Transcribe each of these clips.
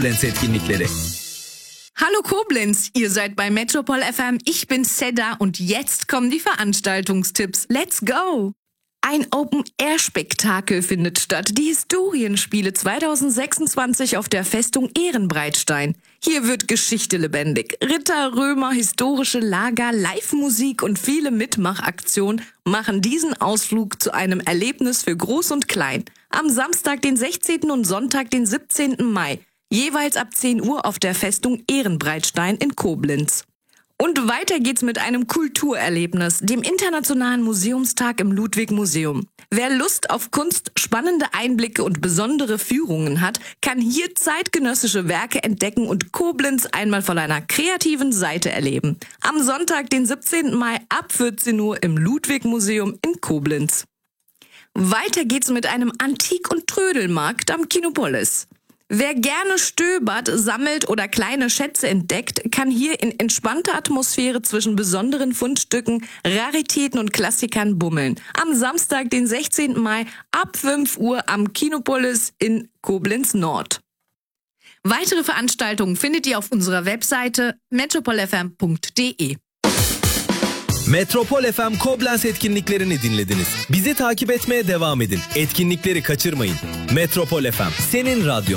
Koblenz etkinlikleri. Hallo Koblenz, ihr seid bei Metropol FM, ich bin Seda und jetzt kommen die Veranstaltungstipps. Let's go! Ein Open-Air-Spektakel findet statt, die Historienspiele 2026 auf der Festung Ehrenbreitstein. Hier wird Geschichte lebendig. Ritter, Römer, historische Lager, Live-Musik und viele Mitmachaktionen machen diesen Ausflug zu einem Erlebnis für Groß und Klein. Am Samstag, den 16. und Sonntag, den 17. Mai. Jeweils ab 10 Uhr auf der Festung Ehrenbreitstein in Koblenz. Und weiter geht's mit einem Kulturerlebnis, dem Internationalen Museumstag im Ludwig-Museum. Wer Lust auf Kunst, spannende Einblicke und besondere Führungen hat, kann hier zeitgenössische Werke entdecken und Koblenz einmal von einer kreativen Seite erleben. Am Sonntag, den 17. Mai ab 14 Uhr im Ludwig-Museum in Koblenz. Weiter geht's mit einem Antik- und Trödelmarkt am Kinopolis. Wer gerne stöbert, sammelt oder kleine Schätze entdeckt, kann hier in entspannter Atmosphäre zwischen besonderen Fundstücken, Raritäten und Klassikern bummeln. Am Samstag, den 16. Mai ab 5 Uhr am Kinopolis in Koblenz Nord. Weitere Veranstaltungen findet ihr auf unserer Webseite metropolfm.de. Metropol FM Koblenz etkinliklerini dinlediniz. Bizi takip etmeye devam edin. Etkinlikleri kaçırmayın. Metropol FM, senin radyon.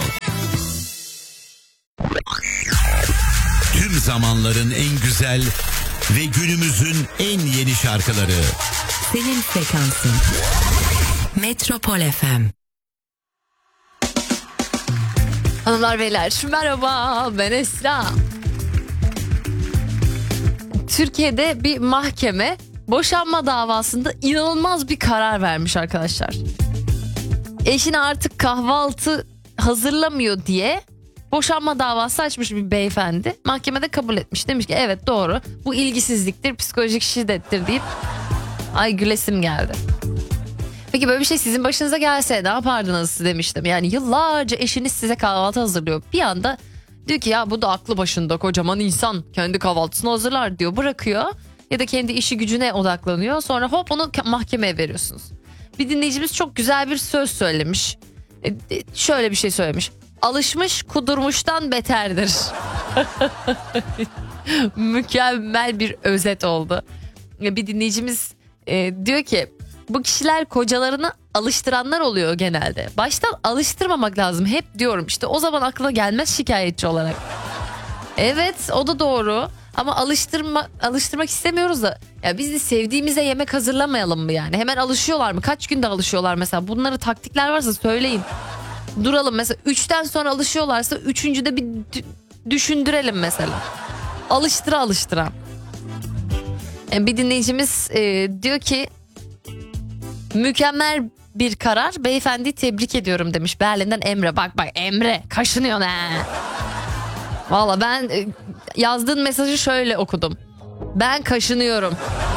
Tüm zamanların en güzel ve günümüzün en yeni şarkıları. Senin frekansın. Metropol FM. Hanımlar beyler merhaba, ben Esra. Türkiye'de bir mahkeme boşanma davasında inanılmaz bir karar vermiş arkadaşlar. Eşine artık kahvaltı hazırlamıyor diye boşanma davası açmış bir beyefendi. Mahkemede kabul etmiş. Demiş ki evet doğru, bu ilgisizliktir, psikolojik şiddettir deyip ay gülesim geldi. Peki böyle bir şey sizin başınıza gelse ne yapardınız demiştim. Yani yıllarca eşiniz size kahvaltı hazırlıyor. Bir anda diyor ki ya bu da aklı başında kocaman insan, kendi kahvaltısını hazırlar diyor, bırakıyor. Ya da kendi işi gücüne odaklanıyor. Sonra hop onu mahkemeye veriyorsunuz. Bir dinleyicimiz çok güzel bir söz söylemiş. Şöyle bir şey söylemiş. Alışmış kudurmuştan beterdir. Mükemmel bir özet oldu. Bir dinleyicimiz diyor ki bu kişiler kocalarını alıştıranlar oluyor genelde. Baştan alıştırmamak lazım. Hep diyorum işte, o zaman aklına gelmez şikayetçi olarak. Evet, o da doğru. Ama alıştırmak istemiyoruz da. Ya biz de sevdiğimize yemek hazırlamayalım mı yani? Hemen alışıyorlar mı? Kaç günde alışıyorlar mesela? Bunları taktikler varsa söyleyin. Duralım mesela 3'ten sonra alışıyorlarsa 3.'de bir düşündürelim mesela. Alıştıra. Bir dinleyicimiz diyor ki mükemmel bir karar, beyefendi tebrik ediyorum demiş. Berlin'den Emre. Bak Emre kaşınıyor ne? Valla ben yazdığın mesajı şöyle okudum. Ben kaşınıyorum.